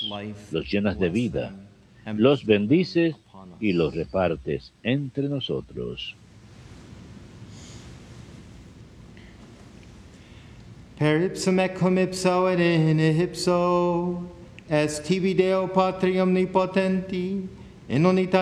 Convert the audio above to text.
los llenas de vida, los bendices y los repartes entre nosotros. Per ipsum et cum ipso et in ipso, est tibi Deo Patri omnipotenti, in unitate